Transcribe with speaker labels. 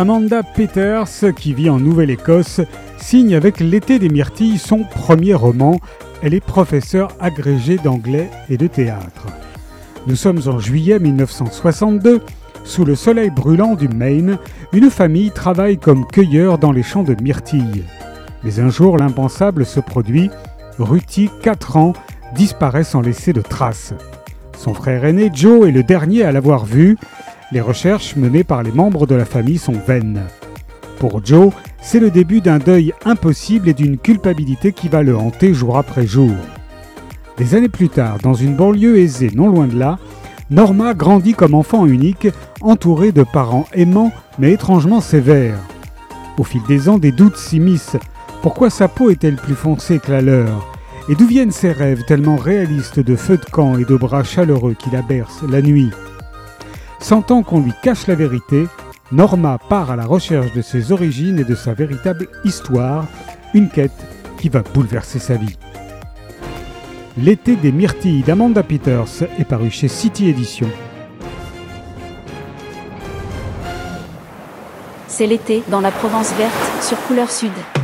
Speaker 1: Amanda Peters, qui vit en Nouvelle-Écosse, signe avec L'été des myrtilles son premier roman. Elle est professeure agrégée d'anglais et de théâtre. Nous sommes en juillet 1962. Sous le soleil brûlant du Maine, une famille travaille comme cueilleur dans les champs de myrtilles. Mais un jour, l'impensable se produit. Ruthie, 4 ans, disparaît sans laisser de traces. Son frère aîné, Joe, est le dernier à l'avoir vue. Les recherches menées par les membres de la famille sont vaines. Pour Joe, c'est le début d'un deuil impossible et d'une culpabilité qui va le hanter jour après jour. Des années plus tard, dans une banlieue aisée non loin de là, Norma grandit comme enfant unique, entourée de parents aimants mais étrangement sévères. Au fil des ans, des doutes s'immiscent. Pourquoi sa peau est-elle plus foncée que la leur ? Et d'où viennent ses rêves tellement réalistes de feux de camp et de bras chaleureux qui la bercent la nuit ? Sentant qu'on lui cache la vérité, Norma part à la recherche de ses origines et de sa véritable histoire, une quête qui va bouleverser sa vie. L'été des myrtilles d'Amanda Peters est paru chez City Éditions.
Speaker 2: C'est l'été dans la Provence verte sur Couleur Sud.